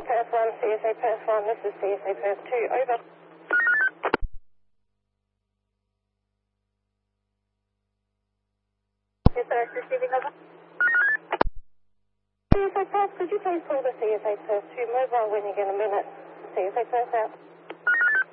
Perth 1, CSA Perth 1, this is CSA Perth 2, over. Yes, sir, receiving over. CSA Perth, could you please call the CSA Perth 2 mobile when you get a minute? CSA Perth out.